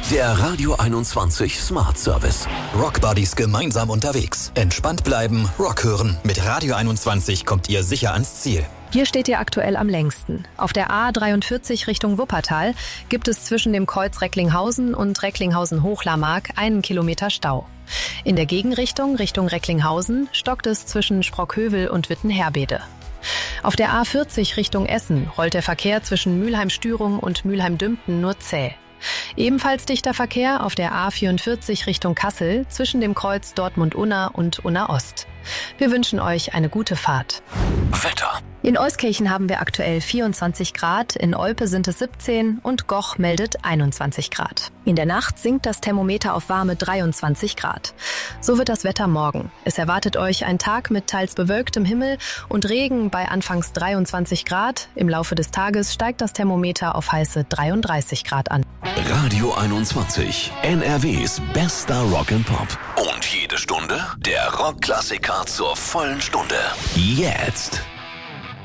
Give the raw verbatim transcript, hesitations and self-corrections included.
Der Radio einundzwanzig Smart Service. Rockbuddies gemeinsam unterwegs. Entspannt bleiben, Rock hören. Mit Radio einundzwanzig kommt ihr sicher ans Ziel. Hier steht ihr aktuell am längsten. Auf der A dreiundvierzig Richtung Wuppertal gibt es zwischen dem Kreuz Recklinghausen und Recklinghausen-Hochlarmark einen Kilometer Stau. In der Gegenrichtung, Richtung Recklinghausen, stockt es zwischen Sprockhövel und Wittenherbede. Auf der A vierzig Richtung Essen rollt der Verkehr zwischen Mülheim-Stürum und Mülheim-Dümpten nur zäh. Ebenfalls dichter Verkehr auf der A vierundvierzig Richtung Kassel zwischen dem Kreuz Dortmund-Unna und Unna-Ost. Wir wünschen euch eine gute Fahrt. Wetter. In Euskirchen haben wir aktuell vierundzwanzig Grad, in Olpe sind es siebzehn und Goch meldet einundzwanzig Grad. In der Nacht sinkt das Thermometer auf warme dreiundzwanzig Grad. So wird das Wetter morgen. Es erwartet euch ein Tag mit teils bewölktem Himmel und Regen bei anfangs dreiundzwanzig Grad. Im Laufe des Tages steigt das Thermometer auf heiße dreiunddreißig Grad an. Radio einundzwanzig, N R Ws bester Rock and Pop. Und jede Stunde der Rockklassiker zur vollen Stunde. Jetzt.